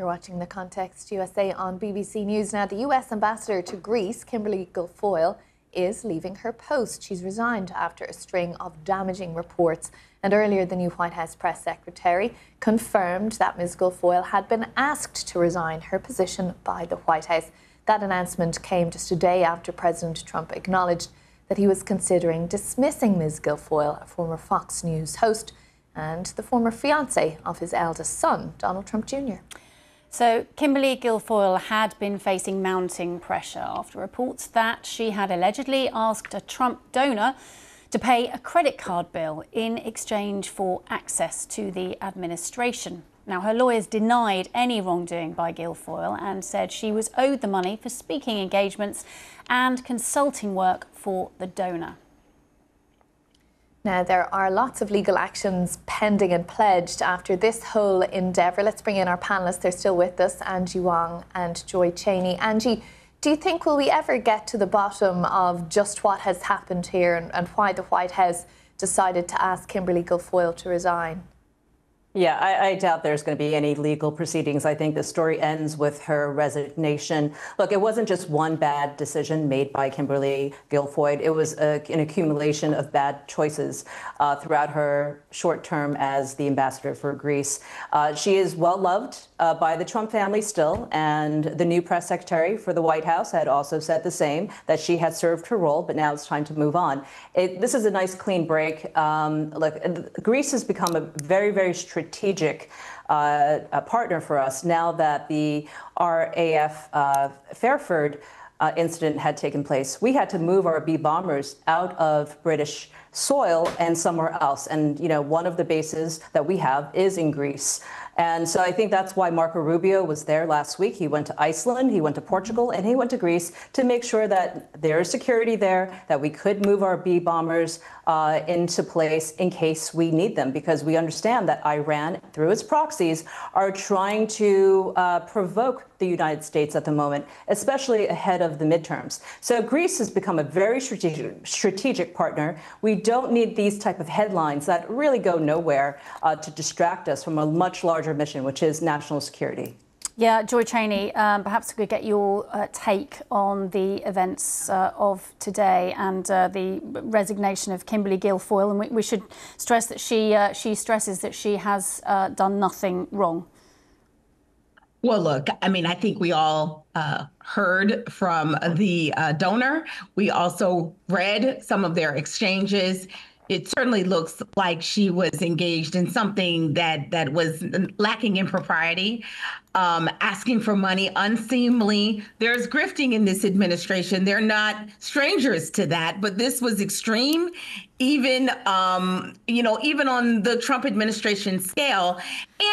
You're watching The Context USA on BBC News. Now, the US ambassador to Greece, Kimberly Guilfoyle, is leaving her post. She's resigned after a string of damaging reports. And earlier, the new White House press secretary confirmed that Ms. Guilfoyle had been asked to resign her position by the White House. That announcement came just a day after President Trump acknowledged that he was considering dismissing Ms. Guilfoyle, a former Fox News host and the former fiancé of his eldest son, Donald Trump Jr. So Kimberly Guilfoyle had been facing mounting pressure after reports that she had allegedly asked a Trump donor to pay a credit card bill in exchange for access to the administration. Now, her lawyers denied any wrongdoing by Guilfoyle and said she was owed the money for speaking engagements and consulting work for the donor. Now, there are lots of legal actions pending and pledged after this whole endeavour. Let's bring in our panellists. They're still with us, Angie Wong and Joy Cheney. Angie, do you think will we ever get to the bottom of just what has happened here and why the White House decided to ask Kimberly Guilfoyle to resign? Yeah, I doubt there's going to be any legal proceedings. I think the story ends with her resignation. Look, it wasn't just one bad decision made by Kimberly Guilfoyle. It was an accumulation of bad choices throughout her short term as the ambassador for Greece. She is well loved by the Trump family still, and the new press secretary for the White House had also said the same, that she had served her role, but now it's time to move on. This is a nice clean break. Look, Greece has become a very, very strategic partner for us now that the RAF Fairford incident had taken place. We had to move our B bombers out of British soil and somewhere else. And, you know, one of the bases that we have is in Greece. And so I think that's why Marco Rubio was there last week. He went to Iceland, he went to Portugal, and he went to Greece to make sure that there is security there, that we could move our B bombers into place in case we need them, because we understand that Iran, through its proxies, are trying to provoke the United States at the moment, especially ahead of the midterms. So Greece has become a very strategic partner. We don't need these type of headlines that really go nowhere to distract us from a much larger mission, which is national security. Yeah, Joy Cheney, perhaps we could get your take on the events of today and the resignation of Kimberly Guilfoyle. And we should stress that she stresses that she has done nothing wrong. Well, look, I mean, I think we all heard from the donor. We also read some of their exchanges. It certainly looks like she was engaged in something that was lacking in propriety, asking for money unseemly. There's grifting in this administration. They're not strangers to that, but this was extreme, even on the Trump administration scale.